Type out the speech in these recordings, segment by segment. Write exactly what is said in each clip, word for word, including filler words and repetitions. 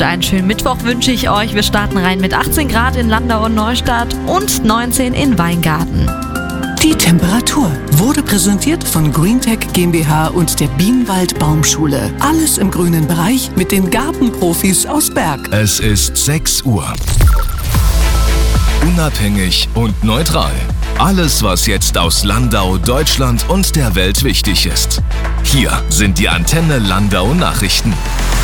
und einen schönen Mittwoch wünsche ich euch. Wir starten rein mit achtzehn Grad in Landau und Neustadt und neunzehn in Weingarten. Die Temperatur wurde präsentiert von Greentech GmbH und der Bienenwald Baumschule. Alles im grünen Bereich mit den Gartenprofis aus Berg. Es ist sechs Uhr. Unabhängig und neutral. Alles, was jetzt aus Landau, Deutschland und der Welt wichtig ist. Hier sind die Antenne Landau Nachrichten.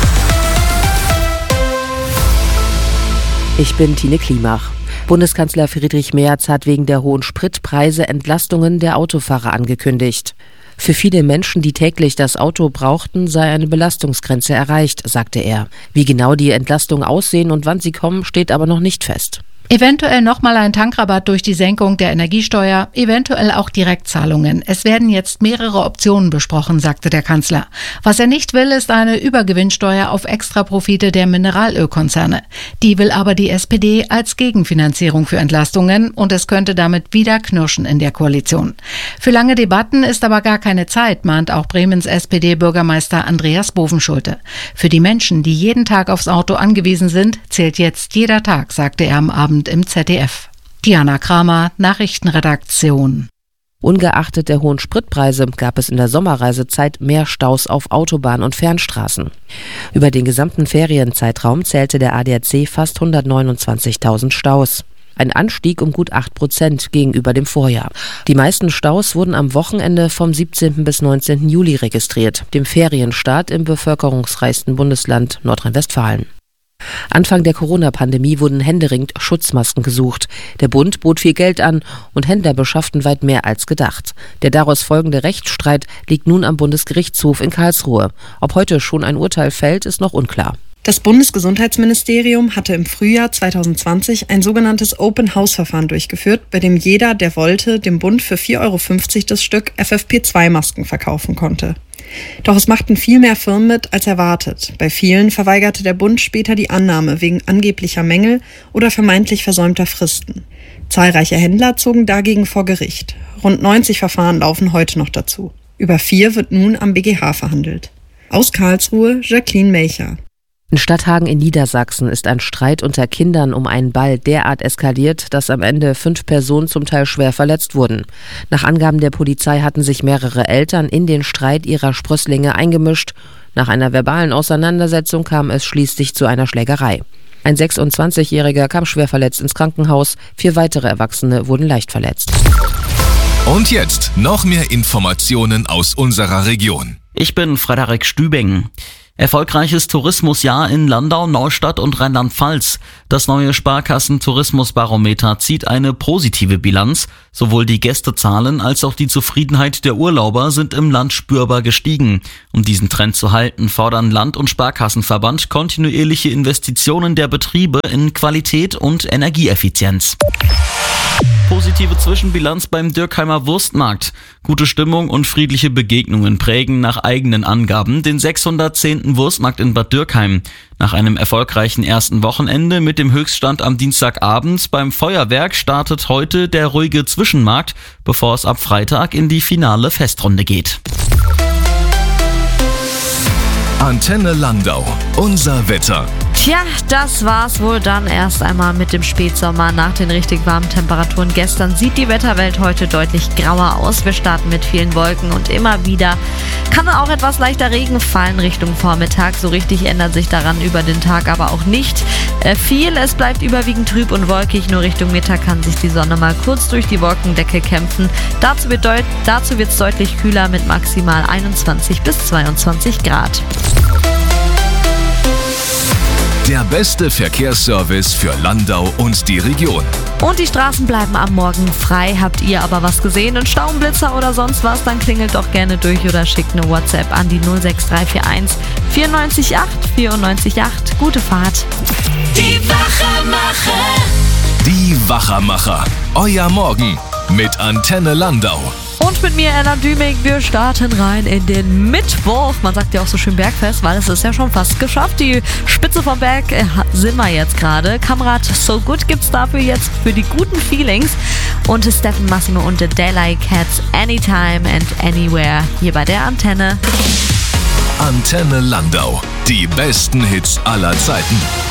Ich bin Tine Klimach. Bundeskanzler Friedrich Merz hat wegen der hohen Spritpreise Entlastungen der Autofahrer angekündigt. Für viele Menschen, die täglich das Auto brauchten, sei eine Belastungsgrenze erreicht, sagte er. Wie genau die Entlastungen aussehen und wann sie kommen, steht aber noch nicht fest. Eventuell nochmal ein Tankrabatt durch die Senkung der Energiesteuer, eventuell auch Direktzahlungen. Es werden jetzt mehrere Optionen besprochen, sagte der Kanzler. Was er nicht will, ist eine Übergewinnsteuer auf Extraprofite der Mineralölkonzerne. Die will aber die S P D als Gegenfinanzierung für Entlastungen und es könnte damit wieder knirschen in der Koalition. Für lange Debatten ist aber gar keine Zeit, mahnt auch Bremens S P D-Bürgermeister Andreas Bovenschulte. Für die Menschen, die jeden Tag aufs Auto angewiesen sind, zählt jetzt jeder Tag, sagte er am Abend im Z D F. Diana Kramer, Nachrichtenredaktion. Ungeachtet der hohen Spritpreise gab es in der Sommerreisezeit mehr Staus auf Autobahn- und Fernstraßen. Über den gesamten Ferienzeitraum zählte der A D A C fast hundertneunundzwanzigtausend Staus. Ein Anstieg um gut acht Prozent gegenüber dem Vorjahr. Die meisten Staus wurden am Wochenende vom siebzehnten bis neunzehnten Juli registriert, dem Ferienstart im bevölkerungsreichsten Bundesland Nordrhein-Westfalen. Anfang der Corona-Pandemie wurden händeringend Schutzmasken gesucht. Der Bund bot viel Geld an und Händler beschafften weit mehr als gedacht. Der daraus folgende Rechtsstreit liegt nun am Bundesgerichtshof in Karlsruhe. Ob heute schon ein Urteil fällt, ist noch unklar. Das Bundesgesundheitsministerium hatte im Frühjahr zweitausendzwanzig ein sogenanntes Open-House-Verfahren durchgeführt, bei dem jeder, der wollte, dem Bund für vier Euro fünfzig das Stück F F P zwei Masken verkaufen konnte. Doch es machten viel mehr Firmen mit als erwartet. Bei vielen verweigerte der Bund später die Annahme wegen angeblicher Mängel oder vermeintlich versäumter Fristen. Zahlreiche Händler zogen dagegen vor Gericht. Rund neunzig Verfahren laufen heute noch dazu. Über vier wird nun am B G H verhandelt. Aus Karlsruhe, Jacqueline Melcher. In Stadthagen in Niedersachsen ist ein Streit unter Kindern um einen Ball derart eskaliert, dass am Ende fünf Personen zum Teil schwer verletzt wurden. Nach Angaben der Polizei hatten sich mehrere Eltern in den Streit ihrer Sprösslinge eingemischt. Nach einer verbalen Auseinandersetzung kam es schließlich zu einer Schlägerei. Ein sechsundzwanzigjähriger kam schwer verletzt ins Krankenhaus, vier weitere Erwachsene wurden leicht verletzt. Und jetzt noch mehr Informationen aus unserer Region. Ich bin Frederik Stübing. Erfolgreiches Tourismusjahr in Landau, Neustadt und Rheinland-Pfalz. Das neue Sparkassen-Tourismusbarometer zieht eine positive Bilanz. Sowohl die Gästezahlen als auch die Zufriedenheit der Urlauber sind im Land spürbar gestiegen. Um diesen Trend zu halten, fordern Land- und Sparkassenverband kontinuierliche Investitionen der Betriebe in Qualität und Energieeffizienz. Positive Zwischenbilanz beim Dürkheimer Wurstmarkt. Gute Stimmung und friedliche Begegnungen prägen nach eigenen Angaben den sechshundertzehnten Wurstmarkt in Bad Dürkheim. Nach einem erfolgreichen ersten Wochenende mit dem Höchststand am Dienstagabend beim Feuerwerk startet heute der ruhige Zwischenmarkt, bevor es ab Freitag in die finale Festrunde geht. Antenne Landau, unser Wetter. Tja, das war's wohl dann erst einmal mit dem Spätsommer. Nach den richtig warmen Temperaturen gestern sieht die Wetterwelt heute deutlich grauer aus. Wir starten mit vielen Wolken und immer wieder kann auch etwas leichter Regen fallen Richtung Vormittag. So richtig ändert sich daran über den Tag aber auch nicht äh, viel. Es bleibt überwiegend trüb und wolkig. Nur Richtung Mittag kann sich die Sonne mal kurz durch die Wolkendecke kämpfen. Dazu wird deut- dazu wird's deutlich kühler mit maximal einundzwanzig bis zweiundzwanzig Grad. Der beste Verkehrsservice für Landau und die Region. Und die Straßen bleiben am Morgen frei. Habt ihr aber was gesehen, einen Staublitzer oder sonst was, dann klingelt doch gerne durch oder schickt eine WhatsApp an die null sechs drei vier eins vier neun acht vier neun acht. Gute Fahrt. Die Wachermacher. Die Wachermacher. Euer Morgen mit Antenne Landau. Und mit mir, Ella Dümig, wir starten rein in den Mittwoch. Man sagt ja auch so schön Bergfest, weil es ist ja schon fast geschafft. Die Spitze vom Berg äh, sind wir jetzt gerade. Kamerad So Good gibt's dafür jetzt für die guten Feelings. Und Steffen Massimo und The Daylight Cats Anytime and Anywhere hier bei der Antenne. Antenne Landau. Die besten Hits aller Zeiten.